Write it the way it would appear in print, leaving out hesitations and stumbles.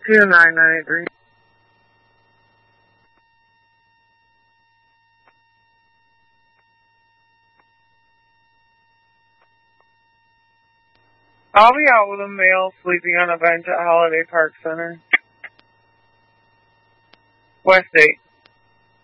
29983. I'll be out with a male sleeping on a bench at Holiday Park Center. West 8.